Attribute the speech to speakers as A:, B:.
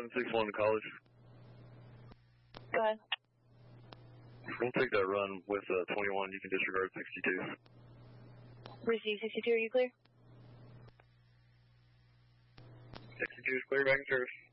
A: 761 to college.
B: Go ahead.
A: We'll take that run with 21. You can disregard 62.
B: Receive 62, are you clear?
A: 62 is clear, back in service.